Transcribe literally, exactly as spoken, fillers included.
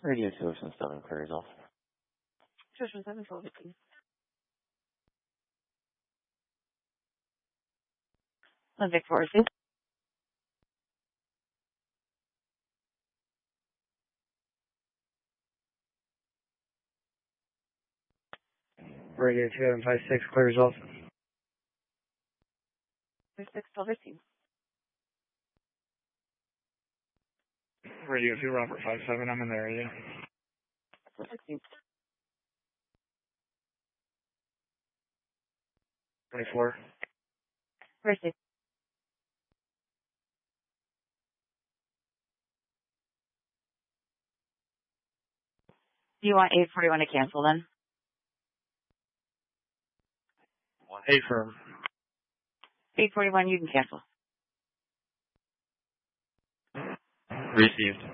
Radio two Ocean seven, clears off. Ocean seven, twelve fifteen. Victoria two. Radio two seven five six, clears off. six, twelve fifteen. Radio two, Robert five seven, I'm in the area. sixteen. twenty-four. Receive. Do you want eight forty-one to cancel then? Hey, firm. eight forty-one, you can cancel. Received.